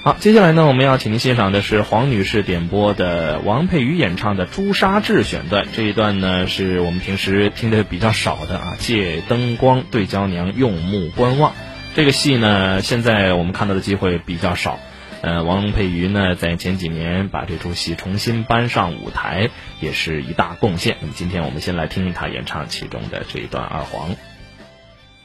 好，接下来呢，我们要请您欣赏的是黄女士点播的王佩瑜演唱的《朱砂痣》选段。这一段呢，是我们平时听的比较少的啊，借灯光对娇娘用目观望。这个戏呢，现在我们看到的机会比较少。王佩瑜呢，在前几年把这出戏重新搬上舞台，也是一大贡献。那么今天我们先来听她演唱其中的这一段二黄。